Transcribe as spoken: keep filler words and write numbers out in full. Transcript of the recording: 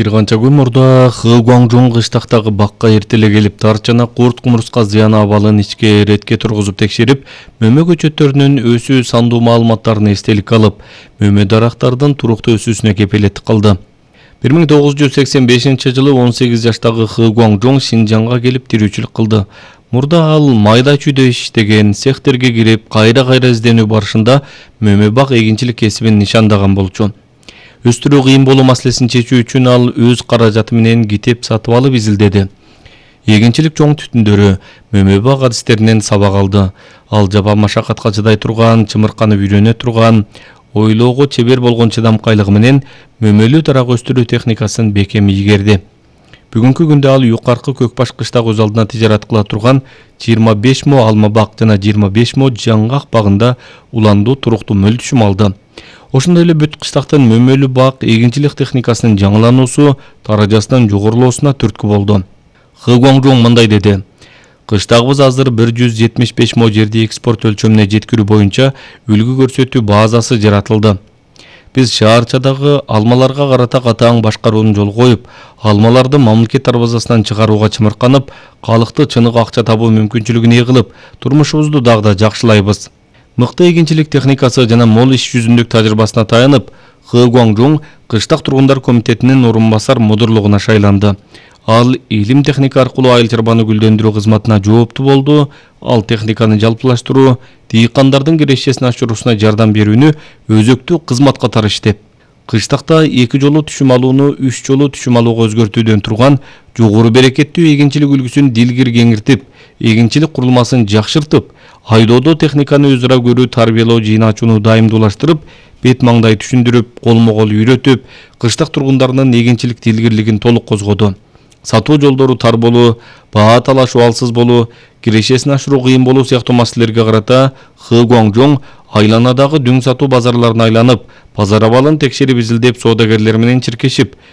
Бир канча күн мурда Хы Гуаңжоң кыштактагы бакка эртеле келип, тарт жана курт кумурска зыян абалын ичке ретке тургузуп текшерип, мөмө көчөттөрүнүн өсүү сандуу маалыматтарын эстеликке алып, мөмө дарактардын туруктуу өсүүсүнө кепилеттик кылды. бир миң тогуз жүз сексен бешинчи жылы он сегиз жаштагы Хы Гуаңжоң Шинжаңга келип тирүүчүлүк кылды. Мурда ал майда чүйдө иштеген цехтерге кирип, кайра-кайра изденүү барышында мөмө бак эгинчилик кесибин нишандаган болчу. Өстүрүү кыйын болуу маселесин чечүү үчүн ал өз каражаты менен китеп сатып алып изилдеди. Эгинчилик чоң түтүндөрү, мөмө бак адистеринен сабак алды. Ал жаба машакатка чыдай турган, чымырканы үйрөнө турган, ойлоого чебер болгон чыдамкайлыгы менен мөмөлүү дарак өстүрүү техникасын бекем ийгерди. Бүгүнкү күндө ал юкаркы Көкбаш кыштак өз алдына тижарат кыла турган жыйырма беш мо алма бак жана жыйырма беш мо жаңгак багында уландуу туруктуу мөлтүшүм алды. Ошондой эле бүт кыштактын мөмөлүү бак эгинчилик техникасынын жаңылануусу даражасынын жогорулоосуна түрткү болду. Хы Гуаңжоң мындай деди: "Кыштагыбыз азыр бир жүз жетимиш беш мо жерди экспорт өлчөмүнө жеткирүү боюнча үлгү көрсөтүү базасы жаратылды. Биз шаарчадагы алмаларга карата катаң башкарууну жолго коюп, алмаларды мамлекет дарбазасынан чыгарууга чымырканып, калыкты чыныгы акча табуу мүмкүнчүлүгүн ээ кылып, турмушубузду дагы да жакшылайбыз." Мыкты эгинчилик техникасы жана мол иш жүзүндүк тажрыйбасына таянып, Хы Гуаңжоң кыштак тургундар комитетинин орун басар мудурлугуна шайланды. Ал илим техника аркылуу айыл чарбаны гүлдөндүрүү кызматына жооптуу болду. Ал техниканы жалпылаштыруу, дыйкандардын кирешесин ашыруусуна жардам берүүнү өзөктүү кызмат катары иштеп, кыштакта эки жолу түшүм алууну үч жолу түшүм алууга өзгөртүүдөн турган жогору берекеттүү эгинчилик үлгүсүн дилгир кеңиртип, эгинчилик курулмасын жакшыртып, айдоодо техниканы өз ара көрүү, тарбиялоо, жыйнаачууну дайымдуулаштырып, бет маңдай түшүндүрүп, колмо-кол үйрөтүп, кыштак тургундарынын эгинчилик дилгирлигин толук козгоду. Сатуу жолдору тар болуу, баа талашуу алсыз болуу, кирешесин ашыруу кыйын болуу сыяктуу маселелерге карата Хы Гуаңжоң айланадагы дүң сатуу базарларына айланып, базар абалын текшерип изилдеп, соодагерлер менен чиркешип,